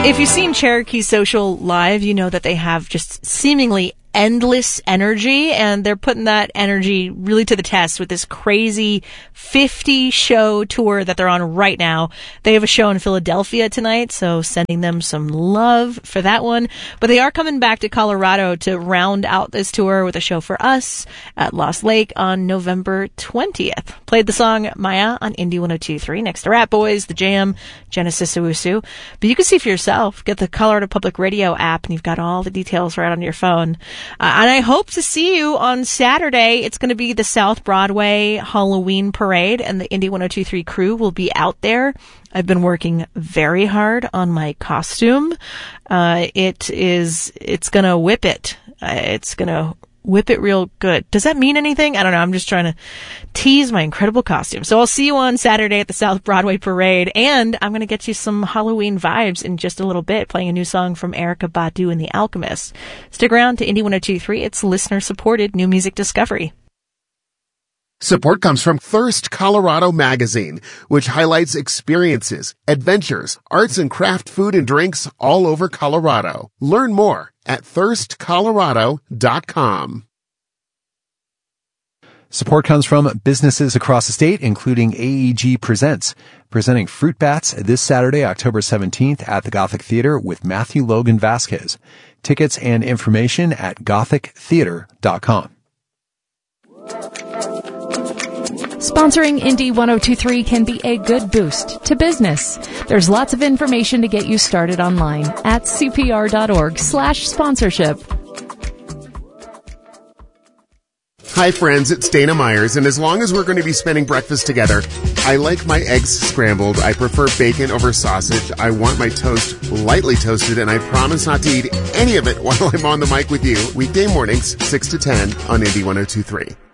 If you've seen Cherokee Social Live, you know that they have just seemingly endless energy, and they're putting that energy really to the test with this crazy 50-show tour that they're on right now. They have a show in Philadelphia tonight, so sending them some love for that one. But they are coming back to Colorado to round out this tour with a show for us at Lost Lake on November 20th. Played the song Maya on Indie 102.3 next to Rat Boys, The Jam, Genesis Owusu. But you can see for yourself. Get the Colorado Public Radio app, and you've got all the details right on your phone. And I hope to see you on Saturday. It's going to be the South Broadway Halloween Parade, and the Indie 102.3 crew will be out there. I've been working very hard on my costume. It's going to whip it. It's going to whip it real good. Does that mean anything? I don't know. I'm just trying to tease my incredible costume. So I'll see you on Saturday at the South Broadway Parade, and I'm going to get you some Halloween vibes in just a little bit, playing a new song from Erykah Badu and the Alchemist. Stick around to Indie 102.3. It's listener-supported new music discovery. Support comes from Thirst Colorado Magazine, which highlights experiences, adventures, arts and craft food and drinks all over Colorado. Learn more at thirstcolorado.com. Support comes from businesses across the state, including AEG Presents, presenting Fruit Bats this Saturday, October 17th at the Gothic Theater with Matthew Logan Vasquez. Tickets and information at gothictheater.com. Sponsoring Indie 102.3 can be a good boost to business. There's lots of information to get you started online at cpr.org/sponsorship. Hi friends, it's Dana Myers, and as long as we're going to be spending breakfast together, I like my eggs scrambled. I prefer bacon over sausage. I want my toast lightly toasted, and I promise not to eat any of it while I'm on the mic with you. Weekday mornings, 6 to 10 on Indie 102.3.